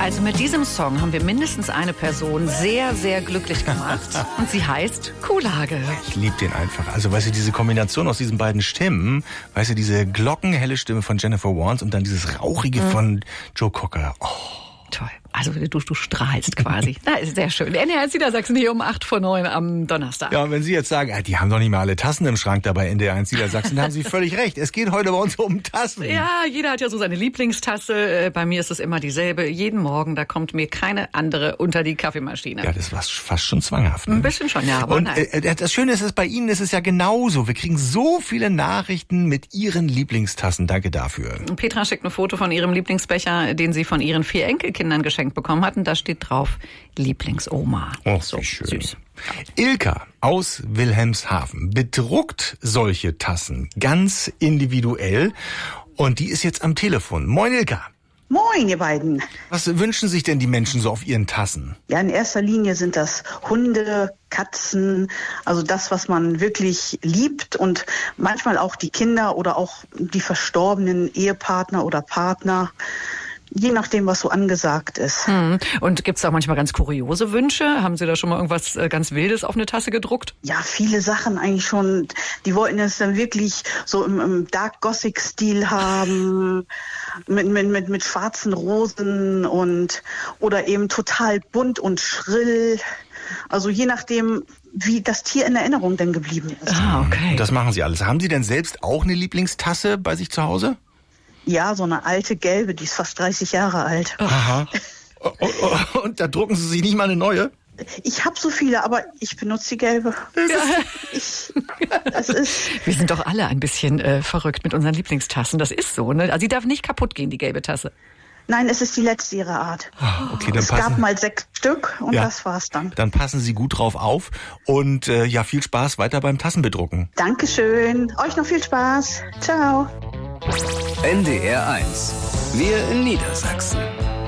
Also mit diesem Song haben wir mindestens eine Person sehr, sehr glücklich gemacht. Und sie heißt Kuhlhage. Ich liebe den einfach. Also, weißt du, diese Kombination aus diesen beiden Stimmen, weißt du, diese glockenhelle Stimme von Jennifer Warnes und dann dieses Rauchige von Joe Cocker. Oh. Toll. Also du strahlst quasi. Na, ist sehr schön. NDR Niedersachsen hier um 8:09 am Donnerstag. Ja, und wenn Sie jetzt sagen, die haben doch nicht mal alle Tassen im Schrank dabei NDR Niedersachsen, dann haben Sie völlig recht. Es geht heute bei uns um Tassen. Ja, jeder hat ja so seine Lieblingstasse. Bei mir ist es immer dieselbe. Jeden Morgen, da kommt mir keine andere unter die Kaffeemaschine. Ja, das war fast schon zwanghaft. Ne? Ein bisschen schon, ja. Aber und das Schöne ist, bei Ihnen ist es ja genauso. Wir kriegen so viele Nachrichten mit Ihren Lieblingstassen. Danke dafür. Petra schickt ein Foto von ihrem Lieblingsbecher, den sie von ihren 4 Enkelkindern geschenkt bekommen hat. Und da steht drauf Lieblingsoma. Oh, so wie schön. Süß. Ilka aus Wilhelmshaven bedruckt solche Tassen ganz individuell. Und die ist jetzt am Telefon. Moin, Ilka. Moin, ihr beiden. Was wünschen sich denn die Menschen so auf ihren Tassen? Ja, in erster Linie sind das Hunde, Katzen, also das, was man wirklich liebt und manchmal auch die Kinder oder auch die verstorbenen Ehepartner oder Partner. Je nachdem, was so angesagt ist. Und gibt's da auch manchmal ganz kuriose Wünsche? Haben Sie da schon mal irgendwas ganz Wildes auf eine Tasse gedruckt? Ja, viele Sachen eigentlich schon. Die wollten es dann wirklich so im Dark Gothic-Stil haben, mit schwarzen Rosen oder eben total bunt und schrill. Also je nachdem, wie das Tier in Erinnerung denn geblieben ist. Ah, okay. Das machen Sie alles. Haben Sie denn selbst auch eine Lieblingstasse bei sich zu Hause? Ja, so eine alte gelbe, die ist fast 30 Jahre alt. Aha. Und da drucken Sie sich nicht mal eine neue? Ich habe so viele, aber ich benutze die gelbe. Wir sind doch alle ein bisschen verrückt mit unseren Lieblingstassen. Das ist so, ne? Also die darf nicht kaputt gehen, die gelbe Tasse. Nein, es ist die letzte ihrer Art. Okay, dann es gab mal 6 Stück und das war's dann. Dann passen Sie gut drauf auf und viel Spaß weiter beim Tassenbedrucken. Dankeschön. Euch noch viel Spaß. Ciao. NDR 1. Wir in Niedersachsen.